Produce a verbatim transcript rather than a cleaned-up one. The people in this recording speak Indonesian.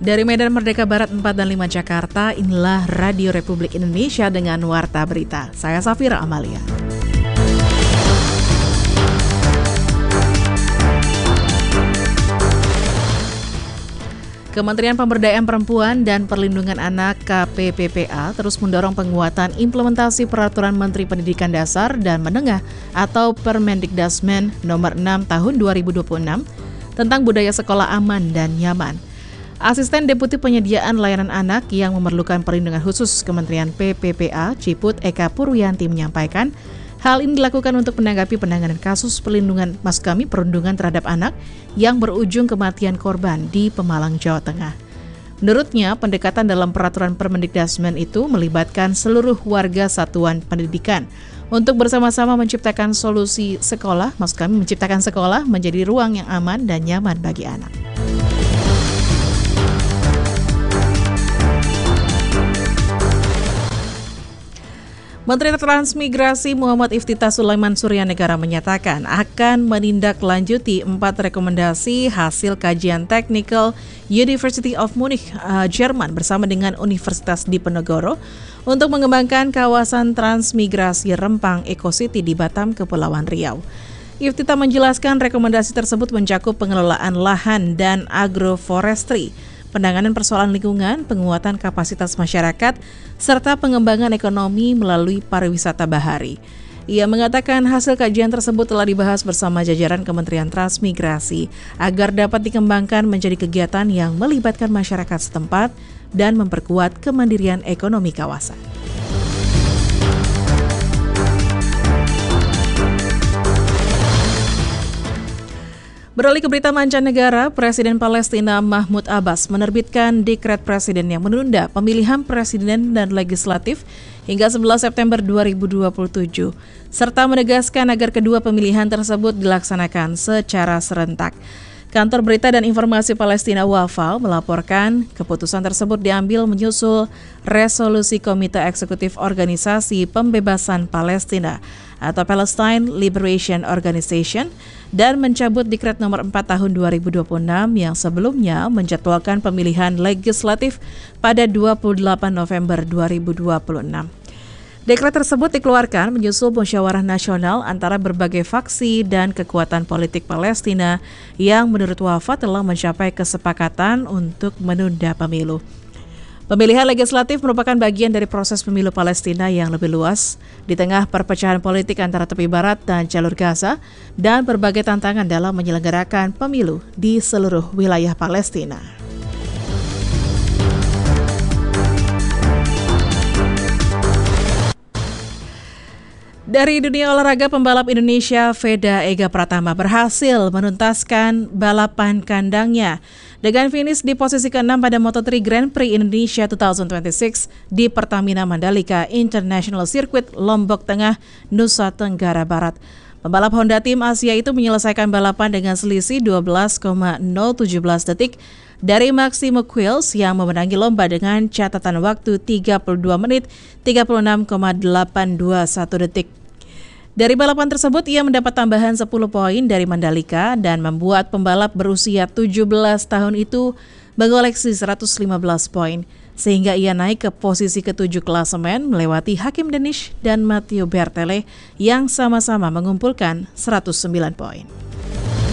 Dari Medan Merdeka Barat empat dan lima Jakarta, inilah Radio Republik Indonesia dengan Warta Berita. Saya Safira Amalia. Kementerian Pemberdayaan Perempuan dan Perlindungan Anak K P P P A terus mendorong penguatan implementasi Peraturan Menteri Pendidikan Dasar dan Menengah atau Permendikdasmen nomor enam tahun dua ribu dua puluh enam tentang budaya sekolah aman dan nyaman. Asisten Deputi Penyediaan Layanan Anak yang memerlukan perlindungan khusus Kementerian P P P A, Ciput Eka Purwiyanti menyampaikan, hal ini dilakukan untuk menanggapi penanganan kasus perlindungan maksud kami perundungan terhadap anak yang berujung kematian korban di Pemalang, Jawa Tengah. Menurutnya, pendekatan dalam peraturan Permendikdasmen itu melibatkan seluruh warga satuan pendidikan untuk bersama-sama menciptakan solusi sekolah, maksud kami menciptakan sekolah menjadi ruang yang aman dan nyaman bagi anak. Menteri Transmigrasi Muhammad Iftithah Sulaiman Suryanegara menyatakan akan menindaklanjuti empat rekomendasi hasil kajian teknikal University of Munich, uh, Jerman bersama dengan Universitas Diponegoro untuk mengembangkan kawasan transmigrasi Rempang Eco City di Batam, Kepulauan Riau. Iftithah menjelaskan rekomendasi tersebut mencakup pengelolaan lahan dan agroforestry, penanganan persoalan lingkungan, penguatan kapasitas masyarakat, serta pengembangan ekonomi melalui pariwisata bahari. Ia mengatakan hasil kajian tersebut telah dibahas bersama jajaran Kementerian Transmigrasi agar dapat dikembangkan menjadi kegiatan yang melibatkan masyarakat setempat dan memperkuat kemandirian ekonomi kawasan. Beralih ke berita mancanegara, Presiden Palestina Mahmud Abbas menerbitkan dekret presiden yang menunda pemilihan presiden dan legislatif hingga sebelas September dua ribu dua puluh tujuh, serta menegaskan agar kedua pemilihan tersebut dilaksanakan secara serentak. Kantor Berita dan Informasi Palestina Wafa melaporkan keputusan tersebut diambil menyusul resolusi Komite Eksekutif Organisasi Pembebasan Palestina atau Palestine Liberation Organization dan mencabut Dekret nomor empat tahun dua ribu dua puluh enam yang sebelumnya menjadwalkan pemilihan legislatif pada dua puluh delapan November dua ribu dua puluh enam. Dekret tersebut dikeluarkan menyusul musyawarah nasional antara berbagai faksi dan kekuatan politik Palestina yang menurut Wafa telah mencapai kesepakatan untuk menunda pemilu. Pemilihan legislatif merupakan bagian dari proses pemilu Palestina yang lebih luas di tengah perpecahan politik antara tepi barat dan jalur Gaza dan berbagai tantangan dalam menyelenggarakan pemilu di seluruh wilayah Palestina. Dari dunia olahraga, pembalap Indonesia Veda Ega Pratama berhasil menuntaskan balapan kandangnya dengan finish di posisi keenam pada Moto tiga Grand Prix Indonesia dua ribu dua puluh enam di Pertamina Mandalika International Circuit, Lombok Tengah, Nusa Tenggara Barat. Pembalap Honda Tim Asia itu menyelesaikan balapan dengan selisih dua belas koma nol satu tujuh detik dari Maximo Quills yang memenangi lomba dengan catatan waktu tiga puluh dua menit tiga puluh enam koma delapan dua satu detik. Dari balapan tersebut, ia mendapat tambahan sepuluh poin dari Mandalika dan membuat pembalap berusia tujuh belas tahun itu mengoleksi seratus lima belas poin, sehingga ia naik ke posisi ketujuh klasemen melewati Hakim Danish dan Matteo Bertele yang sama-sama mengumpulkan seratus sembilan poin.